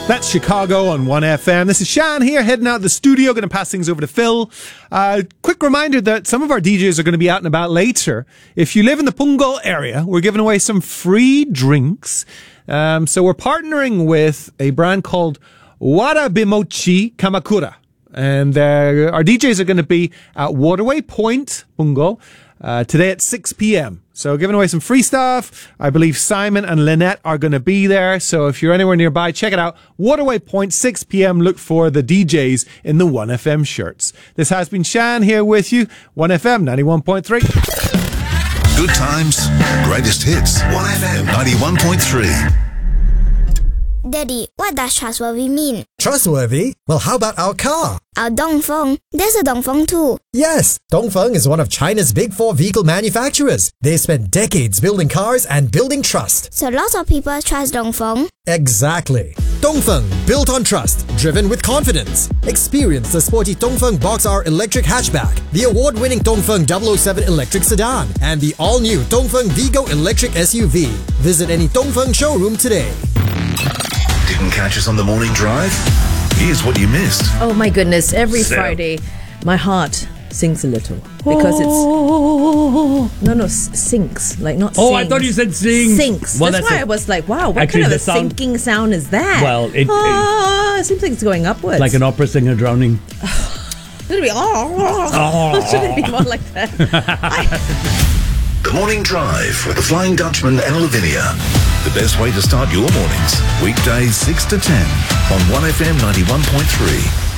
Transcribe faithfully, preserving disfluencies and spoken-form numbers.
That's Chicago on one F M. This is Shan here, heading out of the studio. Going to pass things over to Phil. Uh, quick reminder that some of our D Js are going to be out and about later. If you live in the Punggol area, we're giving away some free drinks. Um, so we're partnering with a brand called Warabimochi Kamakura. And uh, our D Js are going to be at Waterway Point, Punggol, uh, today at six p.m. So giving away some free stuff. I believe Simon and Lynette are going to be there. So if you're anywhere nearby, check it out. Waterway Point, six p.m. Look for the D Js in the one F M shirts. This has been Shan here with you. one F M ninety-one point three. Good times, greatest hits. one F M ninety-one point three. Daddy, what does trustworthy mean? Trustworthy? Well, how about our car? Our Dongfeng. There's a Dongfeng too. Yes, Dongfeng is one of China's big four vehicle manufacturers. They spent decades building cars and building trust. So lots of people trust Dongfeng. Exactly. Dongfeng, built on trust, driven with confidence. Experience the sporty Dongfeng Box R electric hatchback, the award-winning Dongfeng double oh seven electric sedan, and the all-new Dongfeng Vigo electric S U V. Visit any Dongfeng showroom today. Didn't catch us on the morning drive? Here's what you missed. Oh my goodness, every So- Friday my heart sings a little because it's no no s- sinks, like not Oh, sings. I thought you said sing. Sinks. Well, that's, that's why a- I was like, wow, what Actually, kind of the a sound- sinking sound is that? Well, it- Ah, it seems like it's going upwards. Like an opera singer drowning. Should it be oh, should it be more like that? The Morning Drive with the Flying Dutchman and Lavinia. The best way to start your mornings. Weekdays six to ten on one F M ninety-one point three.